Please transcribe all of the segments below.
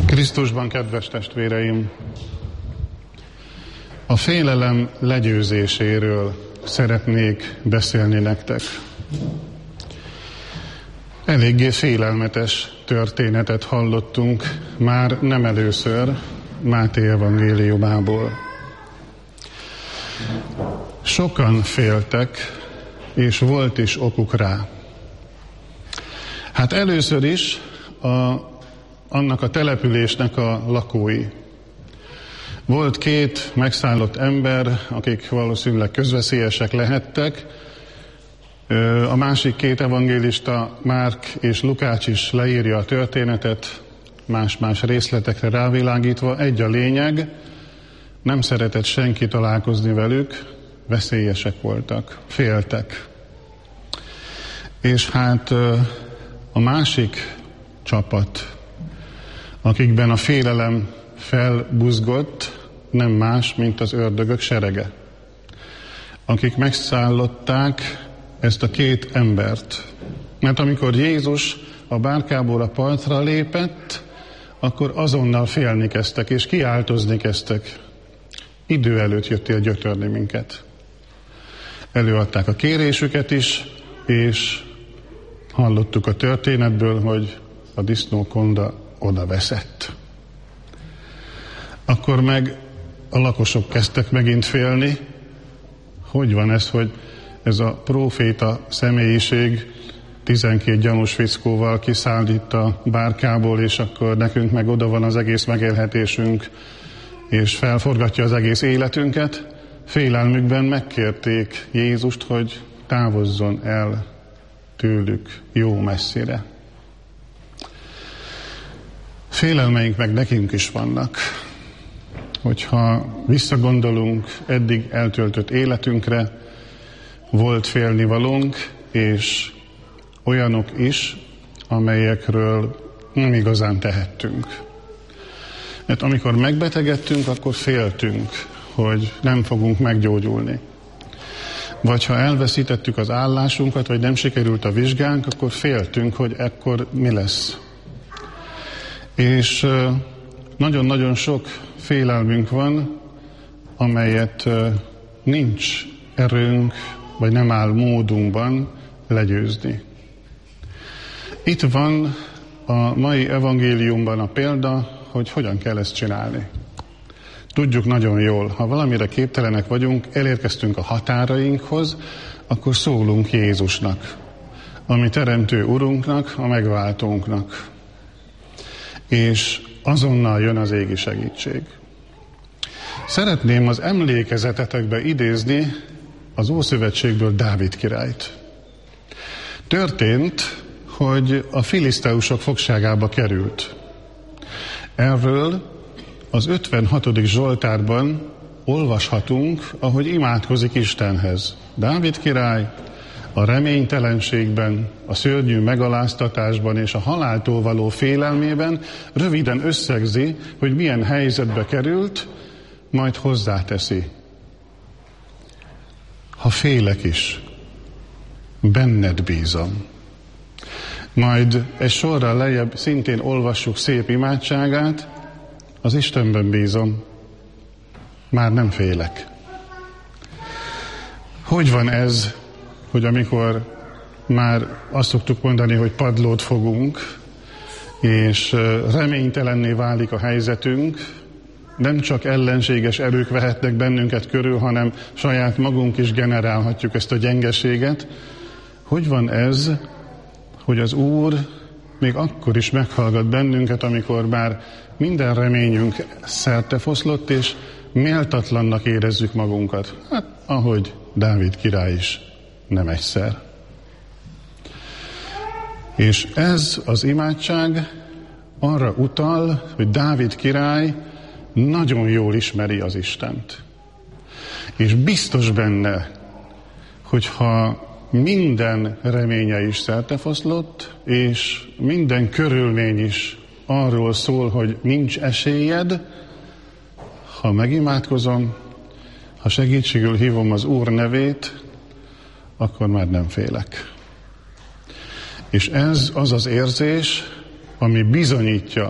Krisztusban, kedves testvéreim! A félelem legyőzéséről szeretnék beszélni nektek. Eléggé félelmetes történetet hallottunk már nem először Máté evangéliumából. Sokan féltek, és volt is okuk rá. Hát először is annak a településnek a lakói. Volt két megszállott ember, akik valószínűleg közveszélyesek lehettek. A másik két evangélista, Márk és Lukács is leírja a történetet, más-más részletekre rávilágítva. Egy a lényeg, nem szeretett senki találkozni velük, veszélyesek voltak, féltek. És hát a másik csapat, akikben a félelem felbuzgott, nem más, mint az ördögök serege, akik megszállották ezt a két embert. Mert amikor Jézus a bárkából a partra lépett, akkor azonnal félni kezdtek, és kiáltozni kezdtek. Idő előtt jöttél gyötörni minket. Előadták a kérésüket is, és hallottuk a történetből, hogy a disznókonda oda veszett. Akkor meg a lakosok kezdtek megint félni. Hogy van ez, hogy ez a próféta személyiség 12 gyanús fickóval kiszáll itt a bárkából, és akkor nekünk meg oda van az egész megélhetésünk, és felforgatja az egész életünket. Félelmükben megkérték Jézust, hogy távozzon el tőlük jó messzire. Félelmeink meg nekünk is vannak. Hogyha visszagondolunk eddig eltöltött életünkre, volt félnivalónk, és olyanok is, amelyekről nem igazán tehettünk. Mert amikor megbetegedtünk, akkor féltünk, hogy nem fogunk meggyógyulni. Vagy ha elveszítettük az állásunkat, vagy nem sikerült a vizsgánk, akkor féltünk, hogy ekkor mi lesz. És nagyon-nagyon sok félelmünk van, amelyet nincs erőnk, vagy nem áll módunkban legyőzni. Itt van a mai evangéliumban a példa, hogy hogyan kell ezt csinálni. Tudjuk nagyon jól, ha valamire képtelenek vagyunk, elérkeztünk a határainkhoz, akkor szólunk Jézusnak, a mi teremtő Urunknak, a megváltónknak. És azonnal jön az égi segítség. Szeretném az emlékezetetekbe idézni az Ószövetségből Dávid királyt. Történt, hogy a filiszteusok fogságába került. Erről az 56. Zsoltárban olvashatunk, ahogy imádkozik Istenhez. Dávid király a reménytelenségben, a szörnyű megaláztatásban és a haláltól való félelmében röviden összegzi, hogy milyen helyzetbe került, majd hozzáteszi. Ha félek is, benned bízom. Majd egy sorral lejjebb szintén olvassuk szép imádságát, az Istenben bízom, már nem félek. Hogy van ez, hogy amikor már azt szoktuk mondani, hogy padlót fogunk, és reménytelenné válik a helyzetünk, nem csak ellenséges erők vehetnek bennünket körül, hanem saját magunk is generálhatjuk ezt a gyengeséget. Hogy van ez, hogy az Úr még akkor is meghallgat bennünket, amikor már minden reményünk szertefoszlott, és méltatlannak érezzük magunkat. Hát, ahogy Dávid király is nem egyszer. És ez az imádság arra utal, hogy Dávid király nagyon jól ismeri az Istent. És biztos benne, hogyha minden reménye is szertefoszlott, és minden körülmény is arról szól, hogy nincs esélyed, ha megimádkozom, ha segítségül hívom az Úr nevét, akkor már nem félek. És ez az az érzés, ami bizonyítja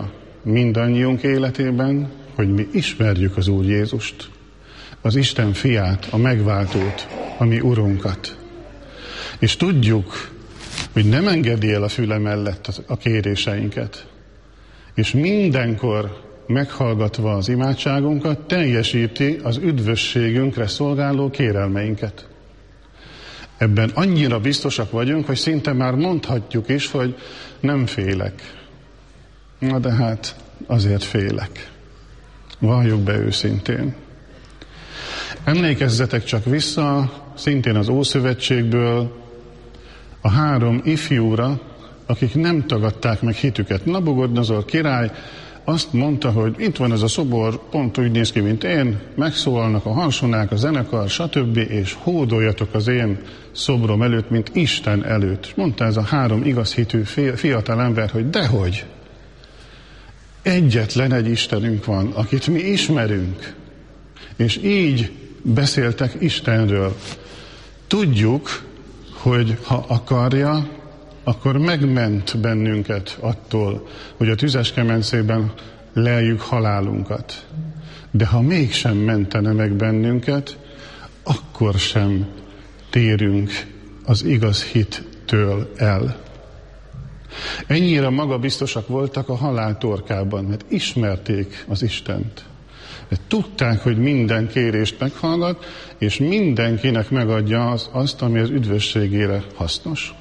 mindannyiunk életében, hogy mi ismerjük az Úr Jézust, az Isten fiát, a megváltót, a mi Urunkat. És tudjuk, hogy nem engedi el a füle mellett a kéréseinket, és mindenkor meghallgatva az imádságunkat, teljesíti az üdvösségünkre szolgáló kérelmeinket. Ebben annyira biztosak vagyunk, hogy szinte már mondhatjuk is, hogy nem félek. Na de hát azért félek. Valljuk be őszintén. Emlékezzetek csak vissza, szintén az Ószövetségből, a 3 ifjúra, akik nem tagadták meg hitüket. Nabukodnozor király azt mondta, hogy itt van ez a szobor, pont úgy néz ki, mint én, megszólalnak a harsonák, a zenekar, stb., és hódoljatok az én szobrom előtt, mint Isten előtt. És mondta ez a 3 igaz hitű fiatal ember, hogy dehogy. Egyetlen egy Istenünk van, akit mi ismerünk. És így beszéltek Istenről. Tudjuk, hogy ha akarja, akkor megment bennünket attól, hogy a tüzes kemencében leljük halálunkat. De ha mégsem mentene meg bennünket, akkor sem térünk az igaz hittől el. Ennyire magabiztosak voltak a halál torkában, mert ismerték az Istent. Mert tudták, hogy minden kérést meghallgat, és mindenkinek megadja azt, ami az üdvösségére hasznos.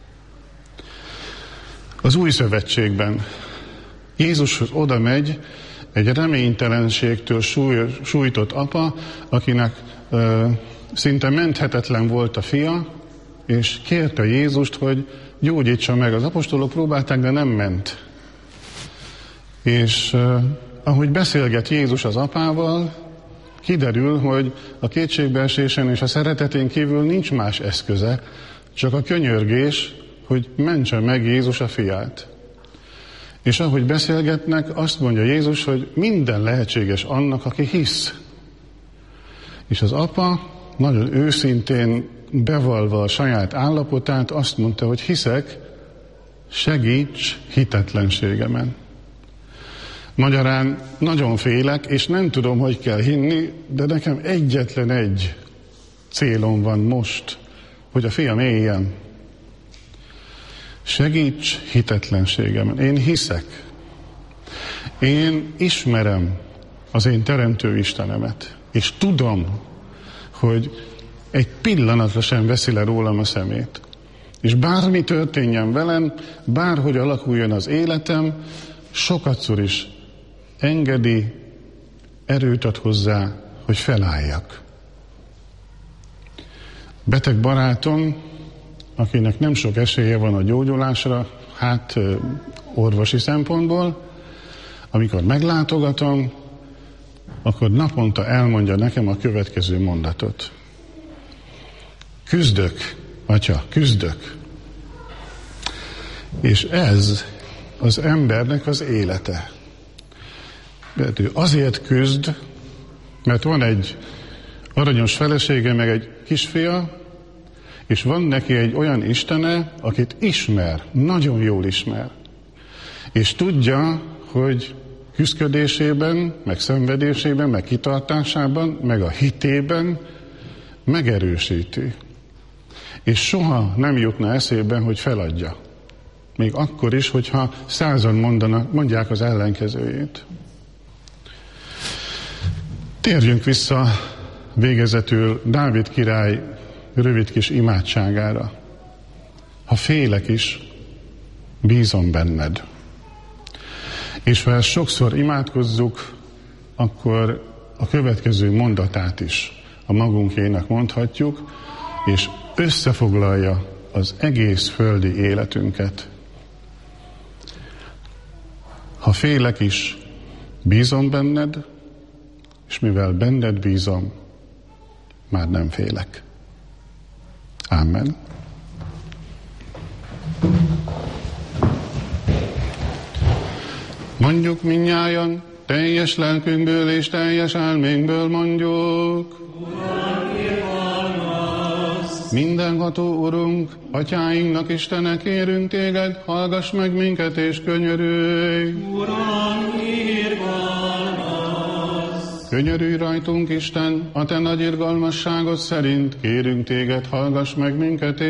Az Új Szövetségben Jézushoz oda megy egy reménytelenségtől sújtott apa, akinek szinte menthetetlen volt a fia, és kérte Jézust, hogy gyógyítsa meg. Az apostolok próbálták, de nem ment. És ahogy beszélget Jézus az apával, kiderül, hogy a kétségbeesésen és a szeretetén kívül nincs más eszköze, csak a könyörgés, hogy mentse meg Jézus a fiát. És ahogy beszélgetnek, azt mondja Jézus, hogy minden lehetséges annak, aki hisz. És az apa nagyon őszintén bevallva a saját állapotát azt mondta, hogy hiszek, segíts hitetlenségemen. Magyarán nagyon félek, és nem tudom, hogy kell hinni, de nekem egyetlen egy célom van most, hogy a fiam éljen. Segíts hitetlenségemen. Én hiszek. Én ismerem az én teremtő Istenemet, és tudom, hogy egy pillanatra sem veszi le rólam a szemét. És bármi történjen velem, bárhogy alakuljon az életem, sokatszor is engedi, erőt ad hozzá, hogy felálljak. Beteg barátom, akinek nem sok esélye van a gyógyulásra, orvosi szempontból, amikor meglátogatom, akkor naponta elmondja nekem a következő mondatot. Küzdök, atya, küzdök. És ez az embernek az élete. Mert ő azért küzd, mert van egy aranyos felesége, meg egy kisfia, és van neki egy olyan Istene, akit ismer, nagyon jól ismer. És tudja, hogy küszködésében, meg szenvedésében, meg kitartásában, meg a hitében megerősíti. És soha nem jutna eszébe, hogy feladja. Még akkor is, hogyha 100-an mondják az ellenkezőjét. Térjünk vissza végezetül Dávid király rövid kis imádságára. Ha félek is, bízom benned. És ha ezt sokszor imádkozzuk, akkor a következő mondatát is a magunkénak mondhatjuk, és összefoglalja az egész földi életünket. Ha félek is, bízom benned, és mivel benned bízom, már nem félek. Amen. Mondjuk mindnyájan, teljes lelkünkből és teljes elménkből mondjuk. Mindenható Urunk, atyáinknak Istene, kérünk téged, hallgass meg minket és könyörülj. Uram, irgalmaz! Könyörülj rajtunk, Isten, a te nagy irgalmasságod szerint, kérünk téged, hallgass meg minket